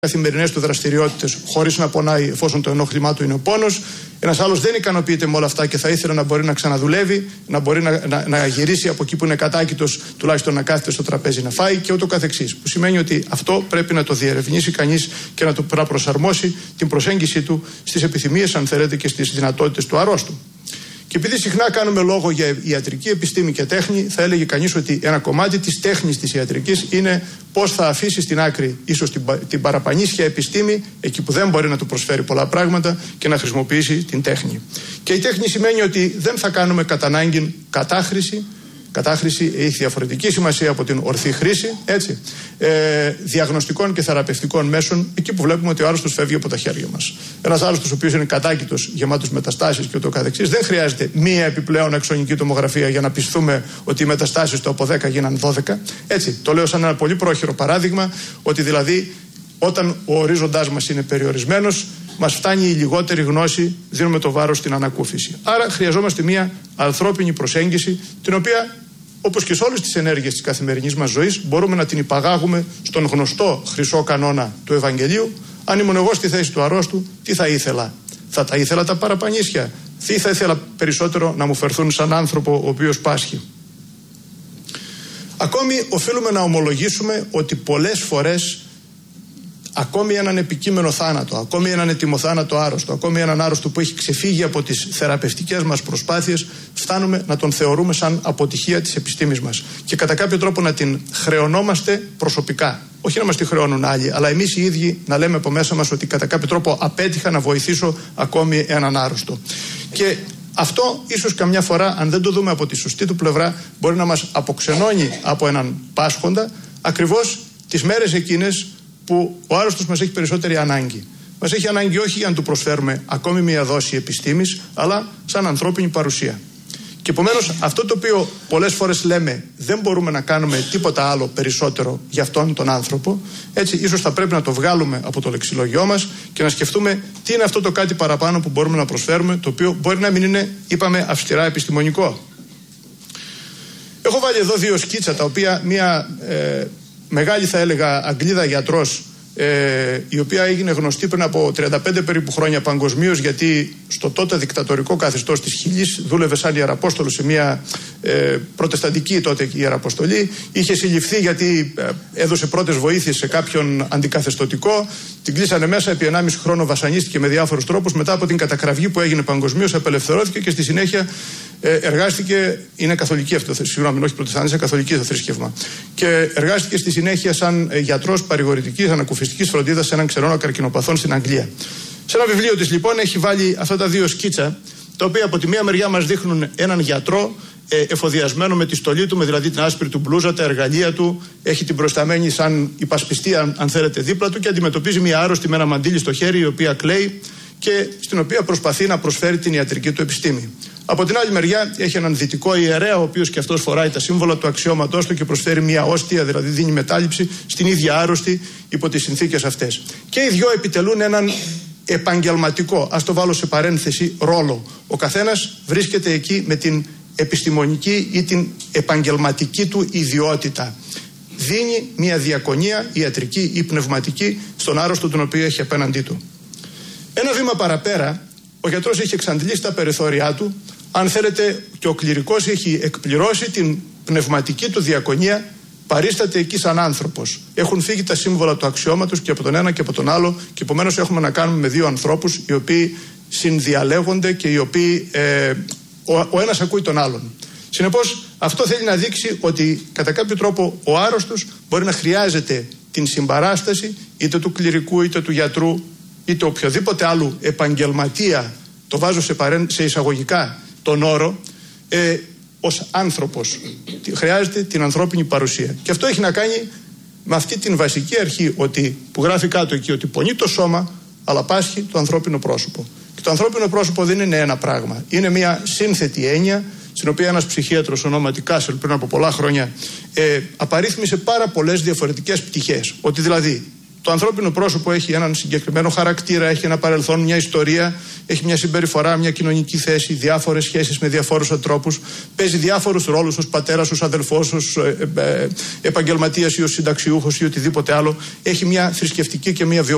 καθημερινές του δραστηριότητες χωρίς να πονάει, εφόσον το ενόχλημά του είναι ο πόνος. Ένας άλλος δεν ικανοποιείται με όλα αυτά και θα ήθελε να μπορεί να ξαναδουλεύει, να μπορεί να γυρίσει από εκεί που είναι κατάκητος, τουλάχιστον να κάθεται στο τραπέζι να φάει και ούτω καθεξής. Που σημαίνει ότι αυτό πρέπει να το διερευνήσει κανείς και να προσαρμόσει την προσέγγιση του στις επιθυμίες, αν θέλετε, και στις δυνατότητες του αρρώστου. Και επειδή συχνά κάνουμε λόγο για ιατρική επιστήμη και τέχνη, θα έλεγε κανείς ότι ένα κομμάτι της τέχνης της ιατρικής είναι πώς θα αφήσει στην άκρη ίσως την παραπανίσια επιστήμη, εκεί που δεν μπορεί να του προσφέρει πολλά πράγματα, και να χρησιμοποιήσει την τέχνη. Και η τέχνη σημαίνει ότι δεν θα κάνουμε κατά ανάγκη κατάχρηση. Κατάχρηση έχει διαφορετική σημασία από την ορθή χρήση, έτσι, διαγνωστικών και θεραπευτικών μέσων, εκεί που βλέπουμε ότι ο άρρωστος φεύγει από τα χέρια μας. Ένας άρρωστος ο οποίος είναι κατάκητος, γεμάτος μεταστάσεις και ούτω καθεξής, δεν χρειάζεται μία επιπλέον εξονική τομογραφία για να πισθούμε ότι οι μεταστάσεις του από 10 γίναν 12. Έτσι, το λέω σαν ένα πολύ πρόχειρο παράδειγμα, ότι δηλαδή όταν ο ορίζοντάς μας είναι περιορισμένος, μας φτάνει η λιγότερη γνώση, δίνουμε το βάρος στην ανακούφιση. Άρα χρειαζόμαστε μια ανθρώπινη προσέγγιση, την οποία, όπως και σε όλες τις ενέργειες της καθημερινής μας ζωής, μπορούμε να την υπαγάγουμε στον γνωστό χρυσό κανόνα του Ευαγγελίου. Αν ήμουν εγώ στη θέση του αρρώστου, τι θα ήθελα? Θα τα ήθελα τα παραπανίσια? Τι θα ήθελα περισσότερο να μου φερθούν σαν άνθρωπο ο οποίος πάσχει? Ακόμη οφείλουμε να ομολογήσουμε ότι πολλές φορές ακόμη έναν επικείμενο θάνατο, ακόμη έναν ετοιμοθάνατο άρρωστο, ακόμη έναν άρρωστο που έχει ξεφύγει από τις θεραπευτικές μας προσπάθειες, φτάνουμε να τον θεωρούμε σαν αποτυχία της επιστήμης μας και κατά κάποιο τρόπο να την χρεωνόμαστε προσωπικά. Όχι να μας τη χρεώνουν άλλοι, αλλά εμείς οι ίδιοι να λέμε από μέσα μας ότι κατά κάποιο τρόπο απέτυχα να βοηθήσω ακόμη έναν άρρωστο. Και αυτό ίσως καμιά φορά, αν δεν το δούμε από τη σωστή του πλευρά, μπορεί να μας αποξενώνει από έναν πάσχοντα, ακριβώς τις μέρες εκείνες που ο άρρωστος μας έχει περισσότερη ανάγκη. Μας έχει ανάγκη όχι για να του προσφέρουμε ακόμη μια δόση επιστήμης, αλλά σαν ανθρώπινη παρουσία. Και επομένως αυτό το οποίο πολλές φορές λέμε, δεν μπορούμε να κάνουμε τίποτα άλλο περισσότερο για αυτόν τον άνθρωπο, έτσι ίσως θα πρέπει να το βγάλουμε από το λεξιλόγιό μας και να σκεφτούμε τι είναι αυτό το κάτι παραπάνω που μπορούμε να προσφέρουμε, το οποίο μπορεί να μην είναι, είπαμε, αυστηρά επιστημονικό. Έχω βάλει εδώ δύο σκίτσα, τα οποία μια μεγάλη, θα έλεγα, Αγγλίδα γιατρός, η οποία έγινε γνωστή πριν από 35 περίπου χρόνια παγκοσμίως, γιατί στο τότε δικτατορικό καθεστώς της Χιλής δούλευε σαν ιεραπόστολος σε μια προτεσταντική τότε ιεραποστολή. Είχε συλληφθεί γιατί έδωσε πρώτες βοήθειες σε κάποιον αντικαθεστωτικό. Την κλείσανε μέσα, επί 1,5 χρόνο βασανίστηκε με διάφορους τρόπους. Μετά από την κατακραυγή που έγινε παγκοσμίως, απελευθερώθηκε και στη συνέχεια εργάστηκε. Είναι καθολική αυτό, συγγνώμη, όχι προτεσταντική, καθολική το θρήσκευμα. Και εργάστηκε στη συνέχεια σαν γιατρός παρηγορητικής ανακουφιστικής φροντίδας σε έναν ξερόνο καρκινοπαθών στην Αγγλία. Σε ένα βιβλίο της λοιπόν έχει βάλει αυτά τα δύο σκίτσα, τα οποία από τη μία μεριά μας δείχνουν έναν γιατρό εφοδιασμένο με τη στολή του, με δηλαδή την άσπρη του μπλούζα, τα εργαλεία του, έχει την προσταμένη σαν υπασπιστία, αν θέλετε, δίπλα του, και αντιμετωπίζει μια άρρωστη με ένα μαντίλι στο χέρι, η οποία κλαίει και στην οποία προσπαθεί να προσφέρει την ιατρική του επιστήμη. Από την άλλη μεριά έχει έναν δυτικό ιερέα, ο οποίος και αυτός φοράει τα σύμβολα του αξιώματός του και προσφέρει μια όστια, δηλαδή δίνει μετάληψη στην ίδια άρρωστη υπό τις συνθήκες αυτές. Και οι δυο επιτελούν έναν επαγγελματικό, ας το βάλω σε παρένθεση, ρόλο. Ο καθένας βρίσκεται εκεί με την επιστημονική ή την επαγγελματική του ιδιότητα. Δίνει μια διακονία ιατρική ή πνευματική στον άρρωστο τον οποίο έχει απέναντί του. Ένα βήμα παραπέρα, ο γιατρός έχει εξαντλήσει τα περιθώριά του, αν θέλετε, και ο κληρικός έχει εκπληρώσει την πνευματική του διακονία, παρίσταται εκεί σαν άνθρωπος. Έχουν φύγει τα σύμβολα του αξιώματος και από τον ένα και από τον άλλο, και επομένως έχουμε να κάνουμε με δύο ανθρώπους οι οποίοι συνδιαλέγονται και οι οποίοι ο ένας ακούει τον άλλον. Συνεπώς, αυτό θέλει να δείξει ότι κατά κάποιο τρόπο ο άρρωστος μπορεί να χρειάζεται την συμπαράσταση είτε του κληρικού είτε του γιατρού είτε οποιοδήποτε άλλου επαγγελματία, το βάζω σε εισαγωγικά τον όρο, ως άνθρωπος. Χρειάζεται την ανθρώπινη παρουσία. Και αυτό έχει να κάνει με αυτή την βασική αρχή που γράφει κάτω εκεί, ότι πονεί το σώμα αλλά πάσχει το ανθρώπινο πρόσωπο. Και το ανθρώπινο πρόσωπο δεν είναι ένα πράγμα. Είναι μια σύνθετη έννοια, στην οποία ένας ψυχίατρος ονόματι Κάσελ πριν από πολλά χρόνια απαρίθμησε πάρα πολλές διαφορετικές πτυχές. Ότι δηλαδή το ανθρώπινο πρόσωπο έχει έναν συγκεκριμένο χαρακτήρα, έχει ένα παρελθόν, μια ιστορία, έχει μια συμπεριφορά, μια κοινωνική θέση, διάφορες σχέσεις με διαφόρους ανθρώπους, παίζει διάφορους ρόλους ως πατέρας, ως αδελφός, ως επαγγελματίας ή ως συνταξιούχος ή οτιδήποτε άλλο, έχει μια θρησκευτική και μια βιομηχανική